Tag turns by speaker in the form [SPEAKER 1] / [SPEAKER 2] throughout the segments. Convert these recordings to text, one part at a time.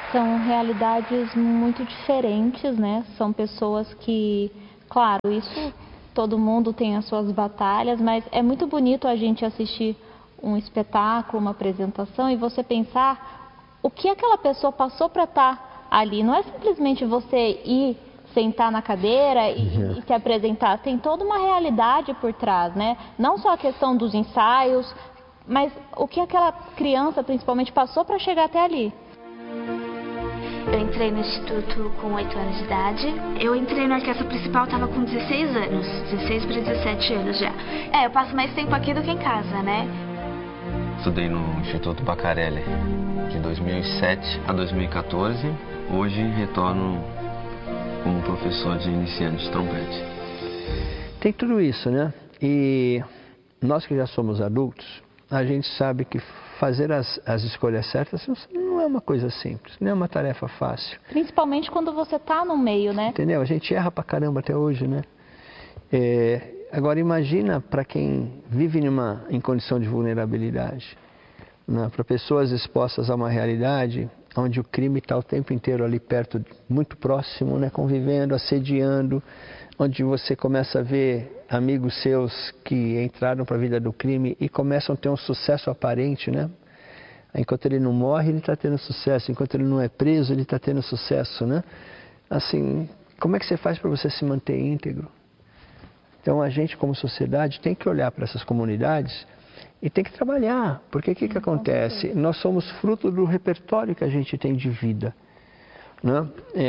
[SPEAKER 1] São realidades muito diferentes, né? São pessoas que, claro, isso todo mundo tem as suas batalhas, mas é muito bonito a gente assistir um espetáculo, uma apresentação e você pensar o que aquela pessoa passou para estar ali. Não é simplesmente você ir sentar na cadeira e se apresentar, tem toda uma realidade por trás, né? Não só a questão dos ensaios, mas o que aquela criança principalmente passou para chegar até ali.
[SPEAKER 2] Eu entrei no instituto com 8 anos de idade. Eu entrei na orquestra principal, estava com 16 anos, 16 para 17 anos já. Eu passo mais tempo aqui do que em casa, né?
[SPEAKER 3] Estudei no Instituto Bacarelli de 2007 a 2014. Hoje retorno como professor de iniciante de trompete.
[SPEAKER 4] Tem tudo isso, né? E nós que já somos adultos, a gente sabe que fazer as escolhas certas não é uma coisa simples, não é uma tarefa fácil.
[SPEAKER 1] Principalmente quando você está no meio, né?
[SPEAKER 4] Entendeu? A gente erra pra caramba até hoje, né? Agora imagina para quem vive em condição de vulnerabilidade, né? Para pessoas expostas a uma realidade onde o crime está o tempo inteiro ali perto, muito próximo, né? Convivendo, assediando, onde você começa a ver amigos seus que entraram para a vida do crime e começam a ter um sucesso aparente, né? Enquanto ele não morre, ele está tendo sucesso. Enquanto ele não é preso, ele está tendo sucesso, né? Assim, como é que você faz para você se manter íntegro? Então, a gente, como sociedade, tem que olhar para essas comunidades e tem que trabalhar. Porque o que acontece? Nós somos fruto do repertório que a gente tem de vida, né?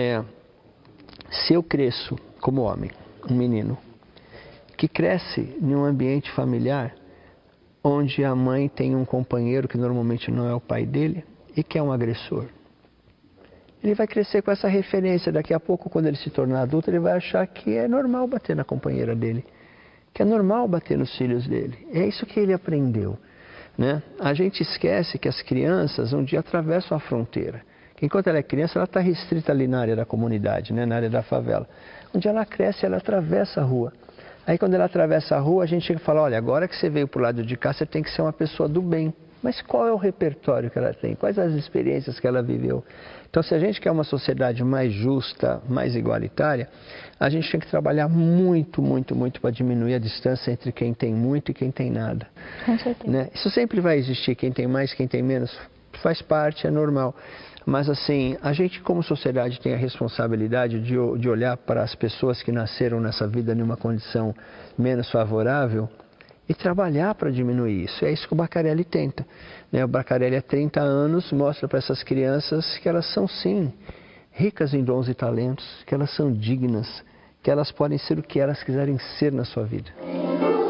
[SPEAKER 4] Se eu cresço como homem, um menino, que cresce em um ambiente familiar onde a mãe tem um companheiro que normalmente não é o pai dele e que é um agressor. Ele vai crescer com essa referência. Daqui a pouco, quando ele se tornar adulto, ele vai achar que é normal bater na companheira dele, que é normal bater nos filhos dele. É isso que ele aprendeu, né? A gente esquece que as crianças um dia atravessam a fronteira. Que enquanto ela é criança, ela está restrita ali na área da comunidade, né? Na área da favela. Onde ela cresce, ela atravessa a rua. Aí quando ela atravessa a rua, a gente chega e fala, olha, agora que você veio para o lado de cá, você tem que ser uma pessoa do bem. Mas qual é o repertório que ela tem? Quais as experiências que ela viveu? Então, se a gente quer uma sociedade mais justa, mais igualitária, a gente tem que trabalhar muito, muito, muito para diminuir a distância entre quem tem muito e quem tem nada.
[SPEAKER 1] Com certeza.
[SPEAKER 4] Né? Isso sempre vai existir, quem tem mais, quem tem menos, faz parte, é normal. Mas assim, a gente como sociedade tem a responsabilidade de olhar para as pessoas que nasceram nessa vida numa condição menos favorável e trabalhar para diminuir isso. É isso que o Bacarelli tenta, né? O Bacarelli há 30 anos mostra para essas crianças que elas são sim ricas em dons e talentos, que elas são dignas, que elas podem ser o que elas quiserem ser na sua vida.